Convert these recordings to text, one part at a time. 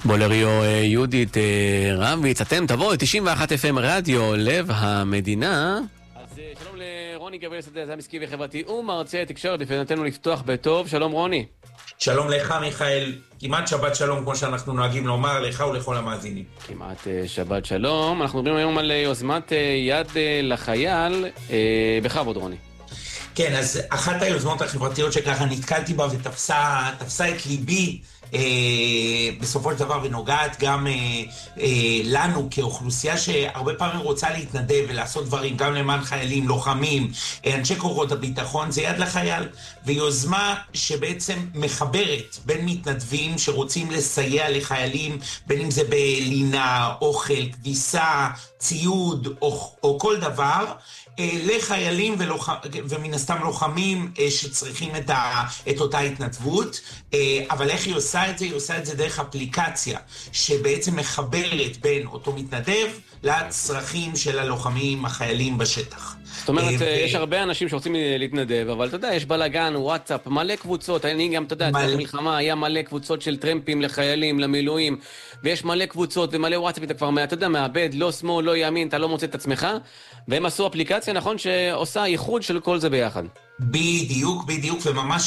בולריו יהודית רביץ, אתם תבואו 91 FM רדיו, לב המדינה. אז שלום לרוני גבריאל שדה, זה המסקי וחברתי ומרצה תקשורת, לפענתנו לפתוח בטוב. שלום רוני. שלום לך מיכאל, כמעט שבת שלום כמו שאנחנו נוהגים לומר לך ולכל המאזינים. כמעט שבת שלום. אנחנו מדברים היום על יוזמת יד לחייל, בכבוד רוני. כן, אז אחת היוזמות החברתיות שככה נתקלתי בה ותפסה את ליבי בסופו של דבר ונוגעת גם לנו כאוכלוסייה שהרבה פעמים רוצה להתנדב ולעשות דברים גם למען חיילים, לוחמים, אנשי כוחות הביטחון, זה יד לחייל, ויוזמה שבעצם מחברת בין מתנדבים שרוצים לסייע לחיילים, בין אם זה בלינה, אוכל, כביסה, ציוד או כל דבר, לחיילים ומן הסתם לוחמים שצריכים את אותה התנדבות, אבל איך היא עושה את זה? היא עושה את זה דרך אפליקציה שבעצם מחברת בין אותו מתנדב לצרכים של הלוחמים, החיילים בשטח. זאת אומרת, יש הרבה אנשים שרוצים להתנדב, אבל אתה יודע, יש בלגן, וואטסאפ, מלא קבוצות, אני גם, אתה יודע, במלחמה היה מלא קבוצות של טרמפים לחיילים, למילואים, ויש מלא קבוצות ומלא וואטסאפ, אתה כבר, אתה יודע, מאבד, לא שמאל, לא ימין, אתה לא מוצא את עצמך, והם עשו אפליקציה, נכון, שעושה ייחוד של כל זה ביחד. בדיוק, וממש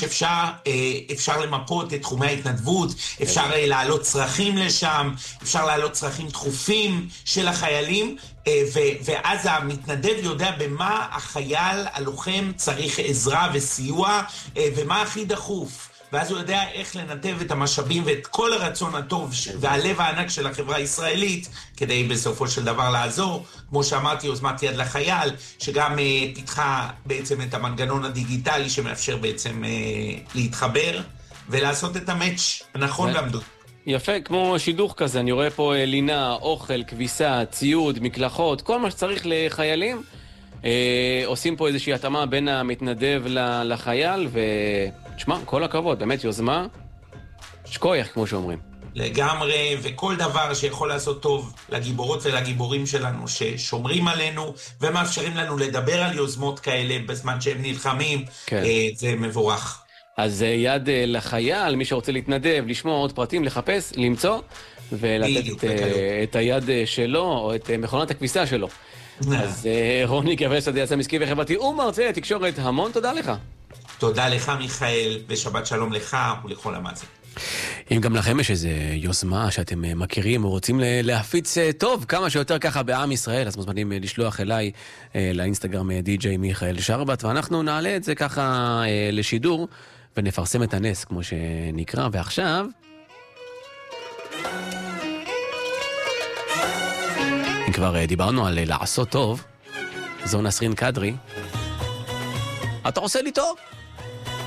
אפשר למפות את תחומי ההתנדבות, אפשר להעלות צרכים לשם, אפשר להעלות צרכים דחופים של החיילים, ואז המתנדב יודע במה החייל, הלוחם, צריך עזרה וסיוע, ומה הכי דחוף. ואז הוא יודע איך לנתב את המשאבים ואת כל הרצון הטוב והלב הענק של החברה הישראלית, כדי בסופו של דבר לעזור, כמו שאמרתי, יוזמת יד לחייל, שגם פיתחה בעצם את המנגנון הדיגיטלי שמאפשר בעצם להתחבר ולעשות את המאץ' הנכון והמדויק. יפה, כמו שידוך כזה, אני רואה פה לינה, אוכל, כביסה, ציוד, מקלחות, כל מה שצריך לחיילים. עושים פה איזושהי התאמה בין המתנדב לחייל, ותשמע, כל הכבוד, באמת יוזמה שקוייך, כמו שאומרים. לגמרי, וכל דבר שיכול לעשות טוב לגיבורות ולגיבורים שלנו ששומרים עלינו ומאפשרים לנו לדבר על יוזמות כאלה בזמן שהם נלחמים, כן. זה מבורך. אז יד לחייל, מי שרוצה להתנדב, לשמוע עוד פרטים, לחפש, למצוא, ולתת את היד שלו, או את מכונת הכביסה שלו. אז רוני גבריאל שדה, יועץ המסקי וחברתי ומרצה תקשורת, המון תודה לך. תודה לך מיכאל, ושבת שלום לך ולכל המאזינים. אם גם לכם יש איזו יוזמה שאתם מכירים או רוצים להפיץ טוב כמה שיותר ככה בעם ישראל, אז מוזמנים לשלוח אליי לאינסטגרם די.ג'יי מיכאל שרבט, ואנחנו נעלה את זה ככה לשידור ונפרסם את הנס כמו שנקרא. ועכשיו אם כבר דיברנו על לעשות טוב, זו נסרין קדרי, אתה עושה לי טוב?